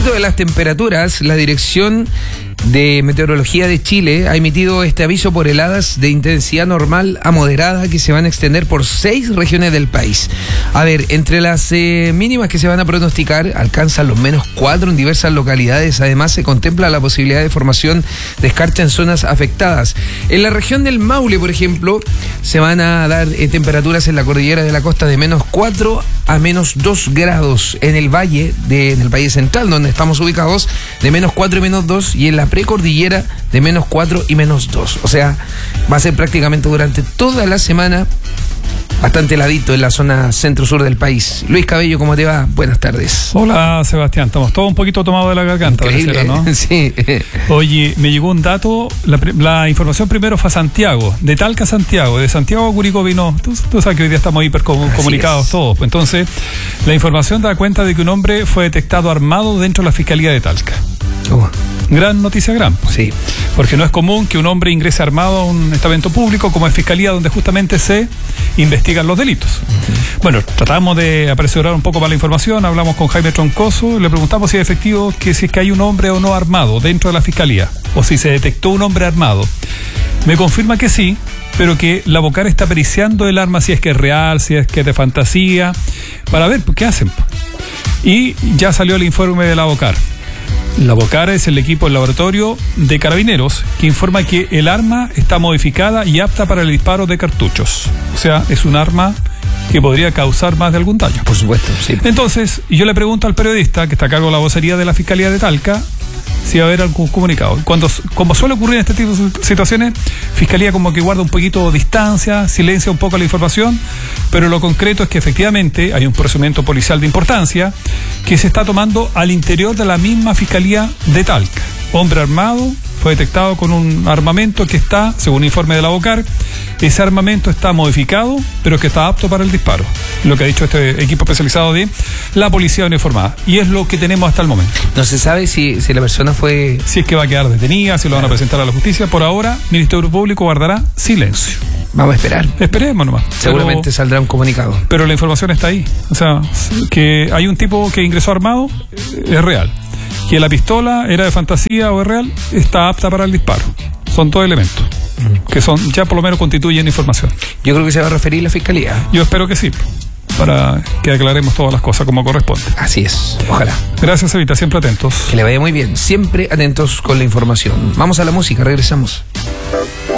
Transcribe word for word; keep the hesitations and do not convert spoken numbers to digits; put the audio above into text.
propósito de las temperaturas, la Dirección de Meteorología de Chile ha emitido este aviso por heladas de intensidad normal a moderada que se van a extender por seis regiones del país. A ver, entre las eh, mínimas que se van a pronosticar, alcanzan los menos cuatro en diversas localidades. Además, se contempla la posibilidad de formación de escarcha en zonas afectadas. En la región del Maule, por ejemplo, se van a dar eh, temperaturas en la cordillera de la costa de menos cuatro a menos dos grados. En el valle, de, en el Valle Central, donde estamos ubicados, de menos cuatro y menos dos, y en la precordillera de menos cuatro y menos dos. O sea, va a ser prácticamente durante toda la semana bastante heladito en la zona centro-sur del país. Luis Cabello, ¿cómo te va? Buenas tardes. Hola, Sebastián. Estamos todos un poquito tomados de la garganta. Increíble, ¿no? Sí. Oye, me llegó un dato, la, la información primero fue a Santiago, de Talca a Santiago, de Santiago a Curicó vino, tú, tú sabes que hoy día estamos hipercomunicados todos. Entonces, la información da cuenta de que un hombre fue detectado armado dentro de la Fiscalía de Talca. Oh. Gran noticia, gran. Sí. Porque no es común que un hombre ingrese armado a un estamento público como es Fiscalía, donde justamente se investigan los delitos. Uh-huh. Bueno, tratamos de apresurar un poco más la información, hablamos con Jaime Troncoso, le preguntamos si es efectivo que si es que hay un hombre o no armado dentro de la Fiscalía, o si se detectó un hombre armado. Me confirma que sí, pero que la Bocar está periciando el arma, si es que es real, si es que es de fantasía, para ver qué hacen. Y ya salió el informe de la Bocar. La Bocar es el equipo del laboratorio de Carabineros que informa que el arma está modificada y apta para el disparo de cartuchos. O sea, es un arma que podría causar más de algún daño. Por supuesto, sí. Entonces, yo le pregunto al periodista que está a cargo de la vocería de la Fiscalía de Talca si va a haber algún comunicado. Cuando, como suele ocurrir en este tipo de situaciones, Fiscalía como que guarda un poquito de distancia, silencia un poco la información, pero lo concreto es que efectivamente hay un procedimiento policial de importancia que se está tomando al interior de la misma Fiscalía de Talca. Hombre armado fue detectado con un armamento que está, según informe de la Bocar, ese armamento está modificado, pero que está apto para el disparo. Lo que ha dicho este equipo especializado de la Policía Uniformada. Y es lo que tenemos hasta el momento. No se sabe si, si la persona fue... Si es que va a quedar detenida, si lo van a presentar a la justicia. Por ahora, el Ministerio Público guardará silencio. Vamos a esperar. Esperemos nomás. Seguramente pero, saldrá un comunicado. Pero la información está ahí. O sea, que hay un tipo que ingresó armado, es real. Que la pistola era de fantasía o es real, está apta para el disparo. Son dos elementos que son ya por lo menos constituyen información. Yo creo que se va a referir la Fiscalía. Yo espero que sí, para que aclaremos todas las cosas como corresponde. Así es, ojalá. Gracias, Evita, siempre atentos. Que le vaya muy bien, siempre atentos con la información. Vamos a la música, regresamos.